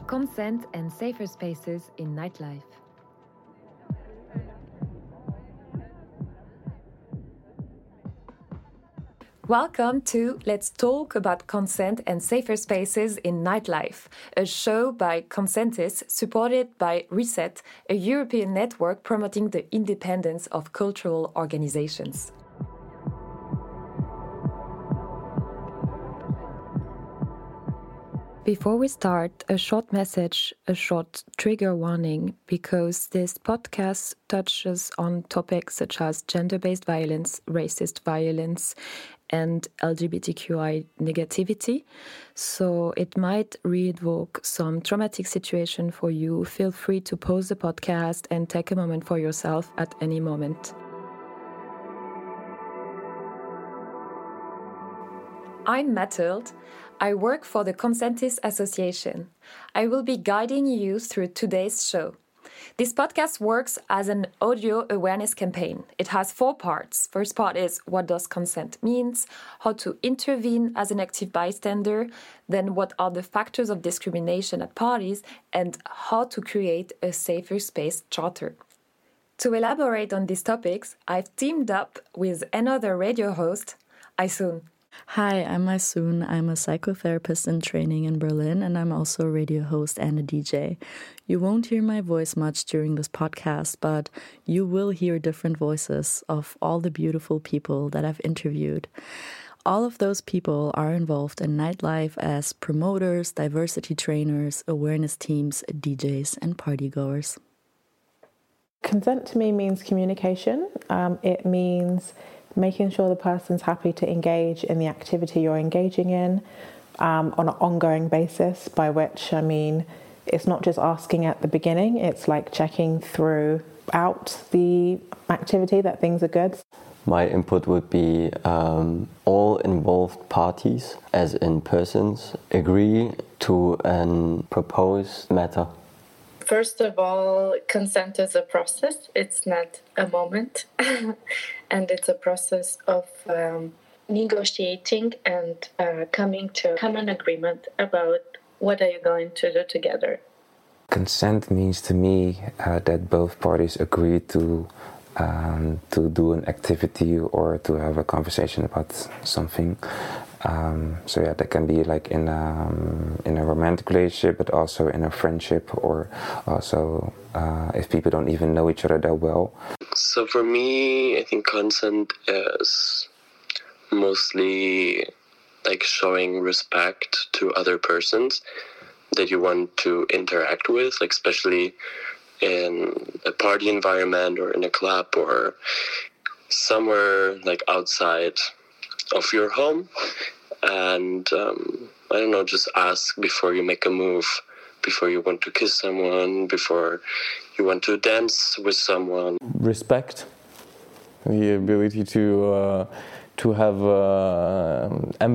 Consent and safer spaces in nightlife. Welcome to Let's Talk About Consent and Safer Spaces in Nightlife, a show by Consentis supported by Reset, a European network promoting the independence of cultural organizations. Before we start, a short message, a short trigger warning, because this podcast touches on topics such as gender-based violence, racist violence, and LGBTQI negativity. So it might re-evoke some traumatic situation for you. Feel free to pause the podcast and take a moment for yourself at any moment. I'm Mathilde. I work for the Consentis Association. I will be guiding you through today's show. This podcast works as an audio awareness campaign. It has 4 parts. First part is what does consent means, how to intervene as an active bystander, then what are the factors of discrimination at parties, and how to create a safer space charter. To elaborate on these topics, I've teamed up with another radio host, Aysun. Hi, I'm Aysun. I'm a psychotherapist in training in Berlin, and I'm also a radio host and a DJ. You won't hear my voice much during this podcast, but you will hear different voices of all the beautiful people that I've interviewed. All of those people are involved in nightlife as promoters, diversity trainers, awareness teams, DJs, and partygoers. Consent to me means communication. It means making sure the person's happy to engage in the activity you're engaging in on an ongoing basis, by which I mean it's not just asking at the beginning, it's like checking throughout the activity that things are good. My input would be all involved parties, as in persons, agree to a proposed matter. First of all, consent is a process. It's not a moment. And it's a process of negotiating and coming to a common agreement about what are you going to do together. Consent means to me that both parties agree to do an activity or to have a conversation about something. So yeah, that can be like in a romantic relationship, but also in a friendship, or also if people don't even know each other that well. So for me, I think consent is mostly like showing respect to other persons that you want to interact with, like especially in a party environment or in a club or somewhere like outside of your home. And I don't know, just ask before you make a move, before you want to kiss someone, before you want to dance with someone. Respect, the ability to have